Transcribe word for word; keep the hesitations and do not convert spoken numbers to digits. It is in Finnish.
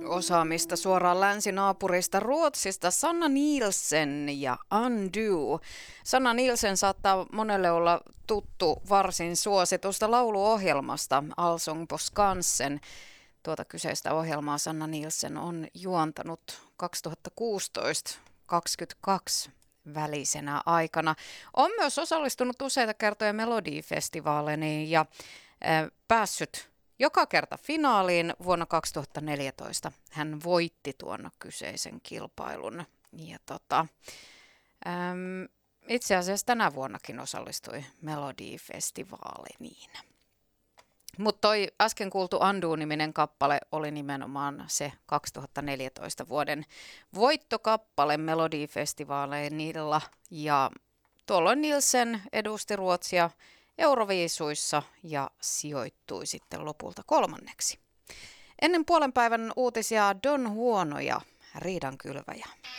Osaamista suoraan länsinaapurista Ruotsista Sanna Nielsen ja Undo. Sanna Nielsen saattaa monelle olla tuttu varsin suositusta lauluohjelmasta Allsång på Skansen. Tuota kyseistä ohjelmaa Sanna Nielsen on juontanut kaksituhattakuusitoista kaksikymmentäkaksi välisenä aikana. On myös osallistunut useita kertoja Melodifestivaaleihin ja äh, päässyt joka kerta finaaliin. Vuonna kaksituhattaneljätoista hän voitti tuon kyseisen kilpailun. Ja tota, äm, itse asiassa tänä vuonnakin osallistui Melodifestivaaleihin. Mutta toi äsken kuultu Undo-niminen kappale oli nimenomaan se kaksituhattaneljätoista vuoden voittokappale Melodifestivaaleilla. Ja tuolloin Nielsen edusti Ruotsia Euroviisuissa ja sijoittui sitten lopulta kolmanneksi. Ennen puolen päivän uutisia Don Huono ja Riidankylväjä.